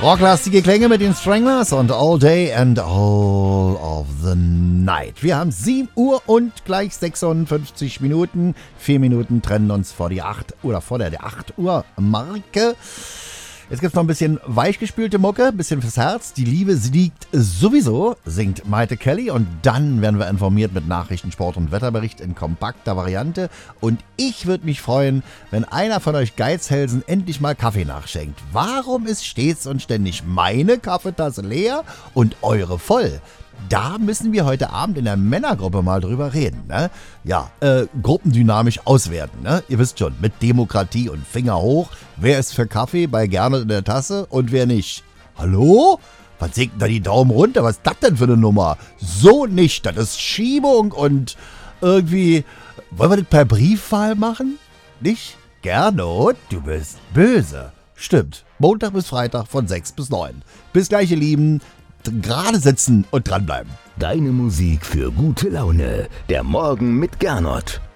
Rocklastige Klänge mit den Stranglers und All Day and All of the Night. Wir haben 7 Uhr und gleich 56 Minuten. 4 Minuten trennen uns vor der 8 Uhr Marke. Jetzt gibt's noch ein bisschen weichgespülte Mucke, ein bisschen fürs Herz. Die Liebe siegt sowieso, singt Maite Kelly. Und dann werden wir informiert mit Nachrichten, Sport und Wetterbericht in kompakter Variante. Und ich würde mich freuen, wenn einer von euch Geizhälsen endlich mal Kaffee nachschenkt. Warum ist stets und ständig meine Kaffeetasse leer und eure voll? Da müssen wir heute Abend in der Männergruppe mal drüber reden. Ne? Ja, gruppendynamisch auswerten. Ne? Ihr wisst schon, mit Demokratie und Finger hoch. Wer ist für Kaffee bei Gernot in der Tasse und wer nicht? Hallo? Was sägt denn da die Daumen runter? Was ist das denn für eine Nummer? So nicht. Das ist Schiebung und irgendwie... Wollen wir das per Briefwahl machen? Nicht? Gernot, du bist böse. Stimmt. Montag bis Freitag von 6 bis 9. Bis gleich, ihr Lieben. Gerade sitzen und dranbleiben. Deine Musik für gute Laune. Der Morgen mit Gernot.